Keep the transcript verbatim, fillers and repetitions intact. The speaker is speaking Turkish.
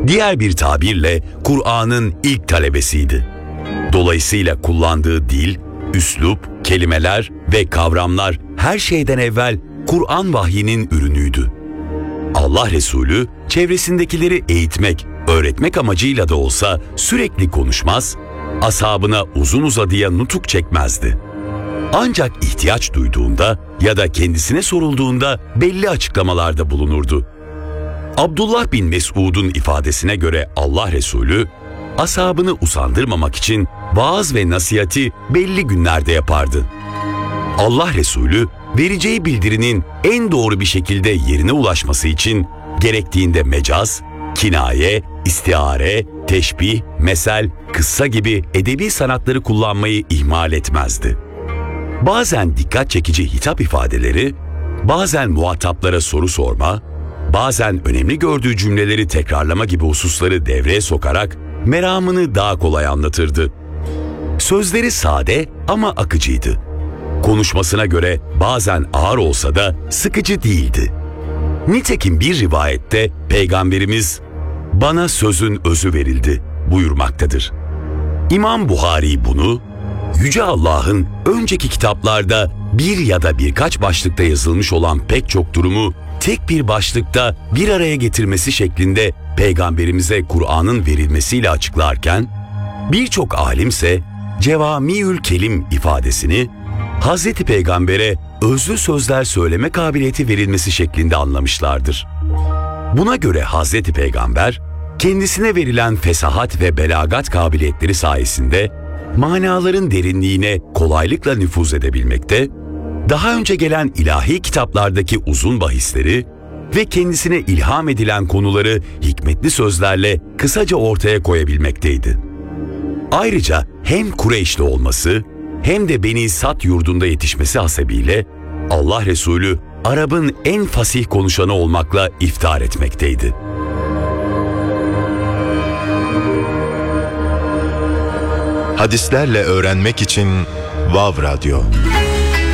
Diğer bir tabirle Kur'an'ın ilk talebesiydi. Dolayısıyla kullandığı dil, üslup, kelimeler ve kavramlar her şeyden evvel Kur'an vahyinin ürünüydü. Allah Resulü çevresindekileri eğitmek, öğretmek amacıyla da olsa sürekli konuşmaz, ashabına uzun uzadıya nutuk çekmezdi. Ancak ihtiyaç duyduğunda ya da kendisine sorulduğunda belli açıklamalarda bulunurdu. Abdullah bin Mesud'un ifadesine göre Allah Resulü, ashabını usandırmamak için vaaz ve nasihati belli günlerde yapardı. Allah Resulü, vereceği bildirinin en doğru bir şekilde yerine ulaşması için gerektiğinde mecaz, kinaye, istiare, teşbih, mesel, kıssa gibi edebi sanatları kullanmayı ihmal etmezdi. Bazen dikkat çekici hitap ifadeleri, bazen muhataplara soru sorma, bazen önemli gördüğü cümleleri tekrarlama gibi hususları devreye sokarak meramını daha kolay anlatırdı. Sözleri sade ama akıcıydı. Konuşmasına göre bazen ağır olsa da sıkıcı değildi. Nitekim bir rivayette Peygamberimiz, "Bana sözün özü verildi" buyurmaktadır. İmam Buhari bunu, Yüce Allah'ın önceki kitaplarda bir ya da birkaç başlıkta yazılmış olan pek çok durumu tek bir başlıkta bir araya getirmesi şeklinde Peygamberimize Kur'an'ın verilmesiyle açıklarken, birçok alimse Cevamiül Kelim ifadesini Hazreti Peygamber'e özlü sözler söyleme kabiliyeti verilmesi şeklinde anlamışlardır. Buna göre Hazreti Peygamber, kendisine verilen fesahat ve belagat kabiliyetleri sayesinde manaların derinliğine kolaylıkla nüfuz edebilmekte, daha önce gelen ilahi kitaplardaki uzun bahisleri ve kendisine ilham edilen konuları hikmetli sözlerle kısaca ortaya koyabilmekteydi. Ayrıca hem Kureyşli olması hem de Beni Sad yurdunda yetişmesi hasebiyle Allah Resulü Arap'ın en fasih konuşanı olmakla iftihar etmekteydi. Hadislerle öğrenmek için Vav Radyo.